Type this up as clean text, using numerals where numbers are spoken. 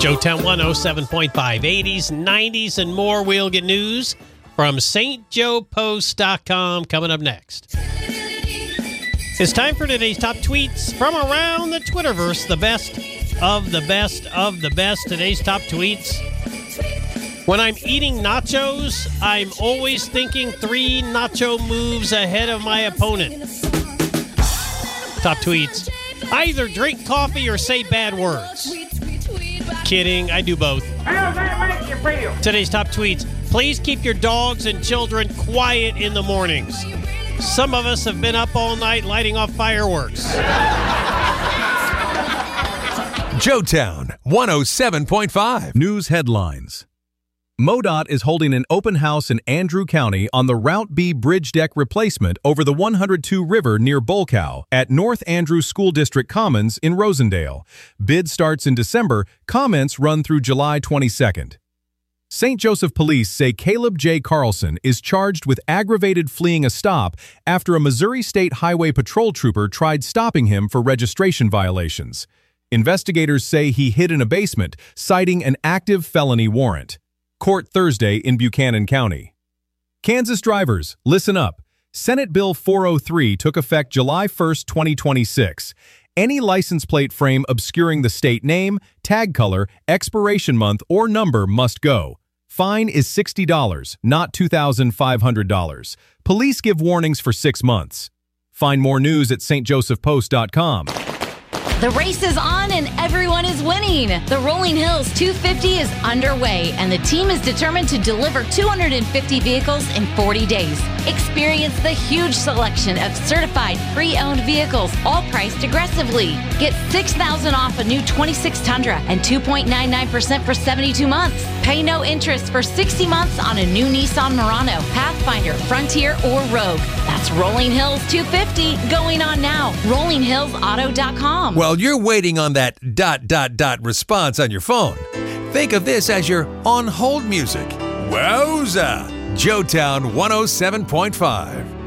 Joetown 107.5, 80s, 90s, and more. We'll get news from stjoepost.com coming up next. It's time for today's top tweets from around the Twitterverse. The best of the best of the best. Today's top tweets. When I'm eating nachos, I'm always thinking 3 nacho moves ahead of my opponent. Top tweets. I either drink coffee or say bad words. Kidding, I do both. How does that make you feel? Today's top tweets. Please keep your dogs and children quiet in the mornings. Some of us have been up all night lighting off fireworks. Joetown 107.5. News headlines. MoDOT is holding an open house in Andrew County on the Route B bridge deck replacement over the 102 River near Bolcow at North Andrew School District Commons in Rosendale. Bid starts in December. Comments run through July 22nd. St. Joseph police say Caleb J. Carlson is charged with aggravated fleeing a stop after a Missouri State Highway Patrol trooper tried stopping him for registration violations. Investigators say he hid in a basement, citing an active felony warrant. Court Thursday in Buchanan County. Kansas drivers, listen up. Senate Bill 403 took effect July 1, 2026. Any license plate frame obscuring the state name, tag color, expiration month, or number must go. Fine is $60, not $2,500. Police give warnings for 6 months. Find more news at stjosephpost.com. The race is on and everyone is winning. The Rolling Hills 250 is underway and the team is determined to deliver 250 vehicles in 40 days. Experience the huge selection of certified pre-owned vehicles, all priced aggressively. Get $6,000 off a new 26 Tundra and 2.99% for 72 months. Pay no interest for 60 months on a new Nissan Murano, Pathfinder, Frontier, or Rogue. That's Rolling Hills 250 going on now. RollingHillsAuto.com. While you're waiting on that ... response on your phone, think of this as your on-hold music. Wowza! Joetown 107.5.